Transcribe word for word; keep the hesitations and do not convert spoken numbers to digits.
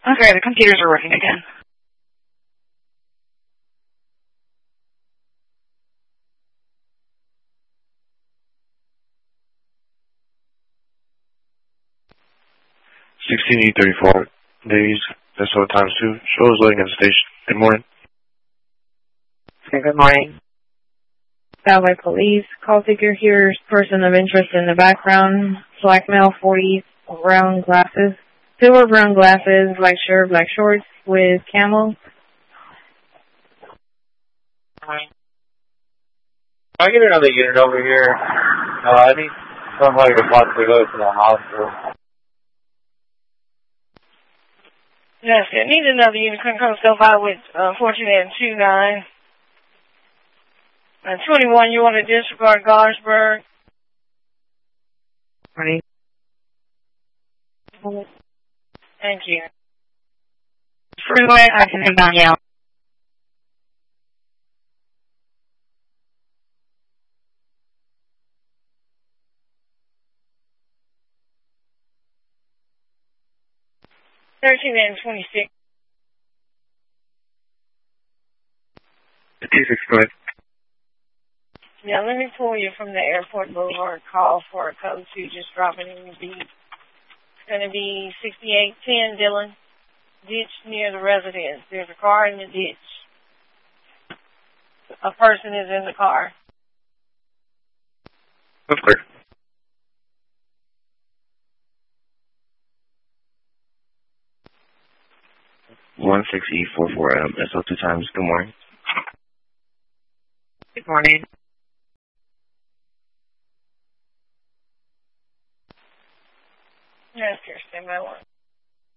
Okay, the computers are working again. sixteen E thirty-four days, that's all times two. Show is loading at the station. Good morning. Okay, good morning. Southway Police, call figure here, person of interest in the background, black male, forty, brown glasses, silver brown glasses, black shirt, black shorts with camel. Can I get another unit over here? Uh, I need somebody to possibly go to the hospital. Yes, I need another unit. Couldn't come so far with uh, fourteen and two nine. Uh, twenty-one, you want to disregard Garrisburg? Morning. Thank you. Freeway, I can hang on you. thirteen and twenty-six. two six five. Yeah, let me pull you from the Airport Boulevard call for a code two, just dropping in the beat. It's going to be sixty-eight ten Dillon, ditch near the residence. There's a car in the ditch. A person is in the car. That's clear. one six E four four M, S O two times. Good morning. Good morning. Yes, Kirsten, my one.